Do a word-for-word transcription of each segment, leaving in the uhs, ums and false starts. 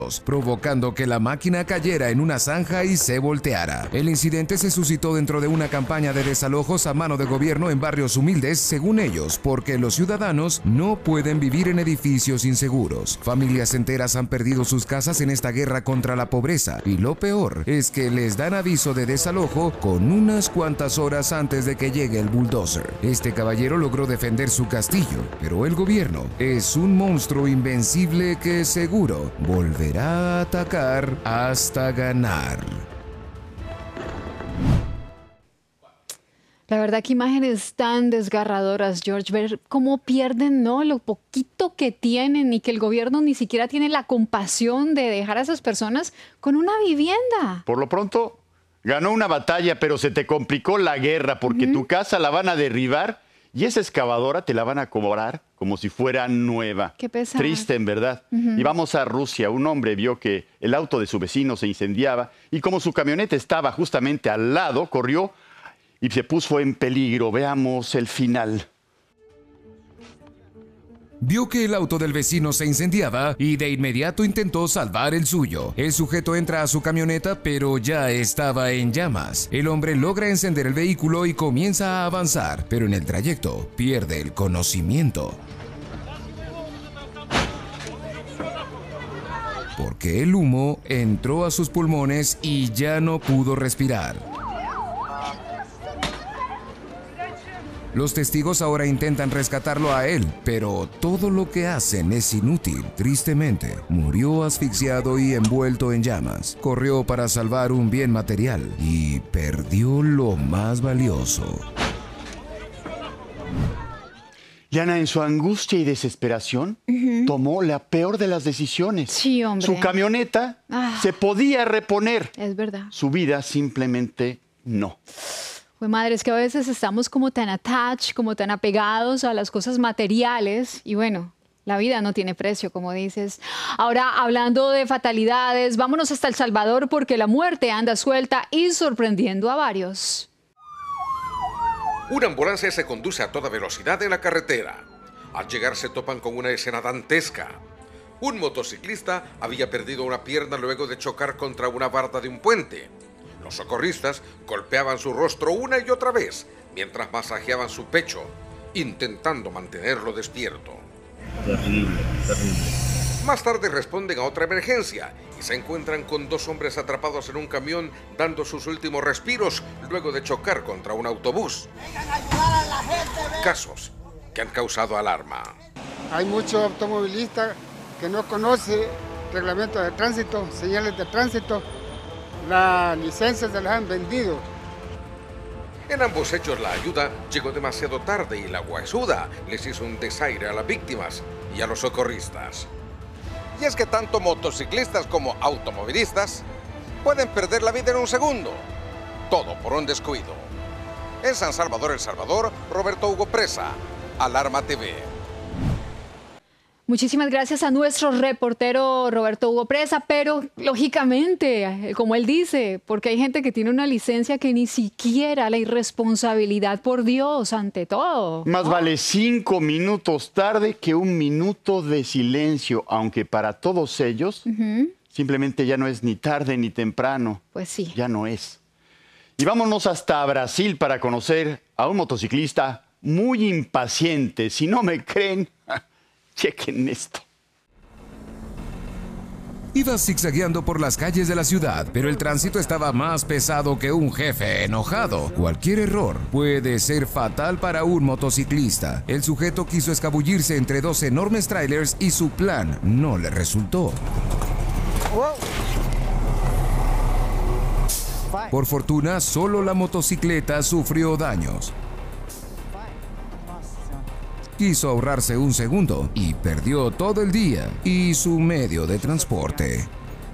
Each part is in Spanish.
provocando que la máquina cayera en una zanja y se volteara. El incidente se suscitó dentro de una campaña de desalojos a mano de gobierno en barrios humildes, según ellos, porque los ciudadanos no pueden vivir en edificios inseguros. Familias enteras han perdido sus casas en esta guerra contra la pobreza, y lo peor es que les dan aviso de desalojo con unas cuantas horas antes de que llegue el bulldozer. Este caballero logró defender su castillo, pero el gobierno es un monstruo invencible que seguro volverá a atacar hasta ganar. La verdad que imágenes tan desgarradoras, George, ver cómo pierden, ¿no?, lo poquito que tienen y que el gobierno ni siquiera tiene la compasión de dejar a esas personas con una vivienda. Por lo pronto, ganó una batalla, pero se te complicó la guerra porque uh-huh. tu casa la van a derribar y esa excavadora te la van a cobrar como si fuera nueva. Qué pesado. Triste, en verdad. Uh-huh. Y vamos a Rusia. Un hombre vio que el auto de su vecino se incendiaba y como su camioneta estaba justamente al lado, corrió y se puso en peligro. Veamos el final. Vio que el auto del vecino se incendiaba y de inmediato intentó salvar el suyo. El sujeto entra a su camioneta, pero ya estaba en llamas. El hombre logra encender el vehículo y comienza a avanzar, pero en el trayecto pierde el conocimiento. Porque el humo entró a sus pulmones y ya no pudo respirar. Los testigos ahora intentan rescatarlo a él, pero todo lo que hacen es inútil. Tristemente, murió asfixiado y envuelto en llamas. Corrió para salvar un bien material y perdió lo más valioso. Y Ana, en su angustia y desesperación, uh-huh. tomó la peor de las decisiones. Sí, hombre. Su camioneta ah, se podía reponer. Es verdad. Su vida simplemente no. Pues madre, es que a veces estamos como tan attached, como tan apegados a las cosas materiales y bueno, la vida no tiene precio, como dices. Ahora, hablando de fatalidades, vámonos hasta El Salvador porque la muerte anda suelta y sorprendiendo a varios. Una ambulancia se conduce a toda velocidad en la carretera. Al llegar se topan con una escena dantesca. Un motociclista había perdido una pierna luego de chocar contra una barda de un puente. Los socorristas golpeaban su rostro una y otra vez, mientras masajeaban su pecho, intentando mantenerlo despierto. Terrible, terrible. Más tarde responden a otra emergencia y se encuentran con dos hombres atrapados en un camión dando sus últimos respiros luego de chocar contra un autobús. Vengan a ayudar a la gente, casos que han causado alarma. Hay muchos automovilistas que no conocen reglamentos de tránsito, señales de tránsito. Las licencias se las han vendido. En ambos hechos la ayuda llegó demasiado tarde y la huesuda les hizo un desaire a las víctimas y a los socorristas. Y es que tanto motociclistas como automovilistas pueden perder la vida en un segundo, todo por un descuido. En San Salvador, El Salvador, Roberto Hugo Presa, Alarma T V. Muchísimas gracias a nuestro reportero Roberto Hugo Presa, pero lógicamente, como él dice, porque hay gente que tiene una licencia que ni siquiera la irresponsabilidad, por Dios, ante todo. Más oh. vale cinco minutos tarde que un minuto de silencio, aunque para todos ellos uh-huh. simplemente ya no es ni tarde ni temprano. Pues sí. Ya no es. Y vámonos hasta Brasil para conocer a un motociclista muy impaciente. Si no me creen... chequen esto. Iba zigzagueando por las calles de la ciudad, pero el tránsito estaba más pesado que un jefe enojado. Cualquier error puede ser fatal para un motociclista. El sujeto quiso escabullirse entre dos enormes trailers y su plan no le resultó. Por fortuna, solo la motocicleta sufrió daños. Quiso ahorrarse un segundo y perdió todo el día y su medio de transporte.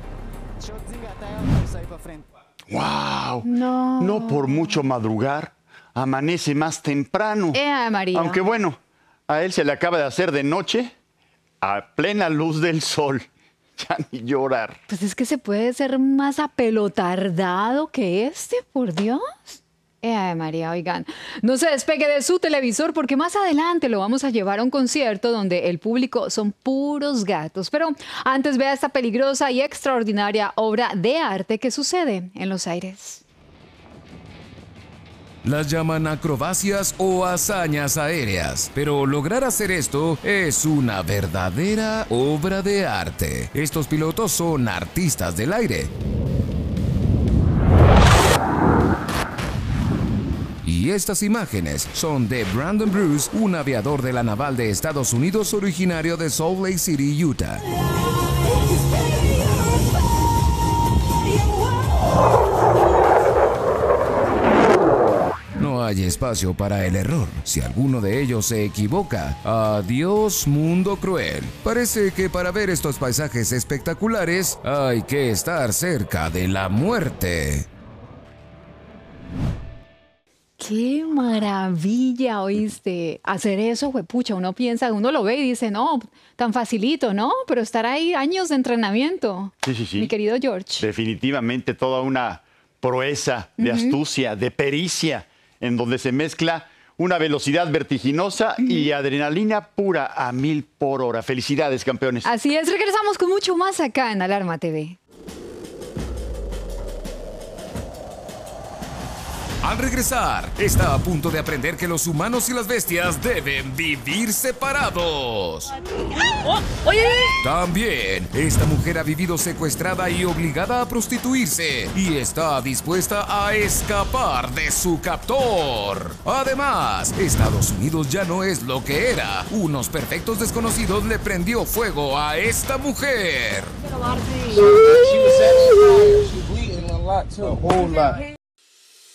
¡Wow! No. No por mucho madrugar, amanece más temprano. Eh, María. Aunque bueno, a él se le acaba de hacer de noche a plena luz del sol. Ya ni llorar. Pues es que se puede ser más apelotardado que este, por Dios. Eh, María, oigan, no se despegue de su televisor porque más adelante lo vamos a llevar a un concierto donde el público son puros gatos. Pero antes vea esta peligrosa y extraordinaria obra de arte que sucede en los aires. Las llaman acrobacias o hazañas aéreas, pero lograr hacer esto es una verdadera obra de arte. Estos pilotos son artistas del aire. Y estas imágenes son de Brandon Bruce, un aviador de la Naval de Estados Unidos originario de Salt Lake City, Utah. No hay espacio para el error. Si alguno de ellos se equivoca, adiós mundo cruel. Parece que para ver estos paisajes espectaculares hay que estar cerca de la muerte. ¡Qué maravilla! ¿Oíste? Hacer eso, pucha, uno piensa, uno lo ve y dice, no, tan facilito, ¿no? Pero estar ahí años de entrenamiento. Sí, sí, sí. Mi querido George. Definitivamente toda una proeza de uh-huh. astucia, de pericia, en donde se mezcla una velocidad vertiginosa uh-huh. y adrenalina pura a mil por hora. Felicidades, campeones. Así es, regresamos con mucho más acá en Alarma T V. Al regresar, está a punto de aprender que los humanos y las bestias deben vivir separados. Oh, oye. También, esta mujer ha vivido secuestrada y obligada a prostituirse y está dispuesta a escapar de su captor. Además, Estados Unidos ya no es lo que era. Unos perfectos desconocidos le prendió fuego a esta mujer. A whole lot.